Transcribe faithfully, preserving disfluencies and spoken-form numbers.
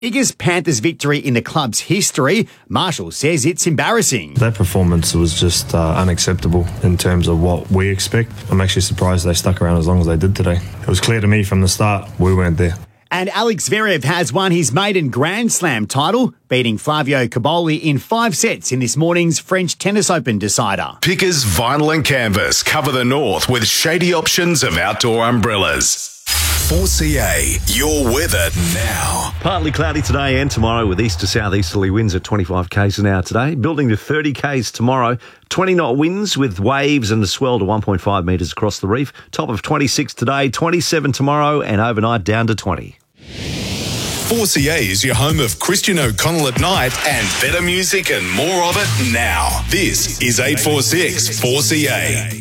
Biggest Panthers victory in the club's history. Marshall says it's embarrassing. That performance was just uh, unacceptable in terms of what we expect. I'm actually surprised they stuck around as long as they did today. It was clear to me from the start we weren't there. And Alex Zverev has won his maiden Grand Slam title, beating Flavio Cobolli in five sets in this morning's French Tennis Open decider. Pickers Vinyl and Canvas cover the north with shady options of outdoor umbrellas. four C A, your weather now. Partly cloudy today and tomorrow with east to southeasterly winds at twenty-five kays an hour today, building to thirty kays tomorrow. twenty knot winds with waves and a swell to one point five metres across the reef. Top of twenty-six today, twenty-seven tomorrow, and overnight down to twenty. four C A is your home of Christian O'Connell at night and better music and more of it now. This is eight forty-six four C A.